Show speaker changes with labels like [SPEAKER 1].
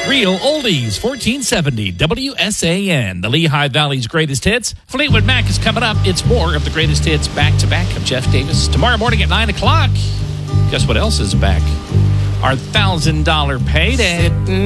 [SPEAKER 1] Real Oldies, 1470 WSAN, the Lehigh Valley's greatest hits. Fleetwood Mac is coming up. It's more of the greatest hits back-to-back of Jeff Davis. Tomorrow morning at 9 o'clock. Guess what else is back? Our $1,000 payday.